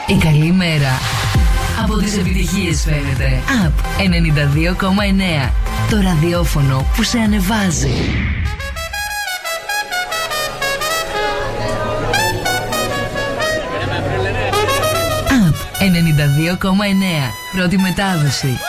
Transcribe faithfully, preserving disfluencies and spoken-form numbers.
Η καλή μέρα από τις επιτυχίες φαίνεται. Up ενενήντα δύο κόμμα εννέα. Το ραδιόφωνο που σε ανεβάζει. Up ενενήντα δύο κόμμα εννέα. Πρώτη μετάδοση.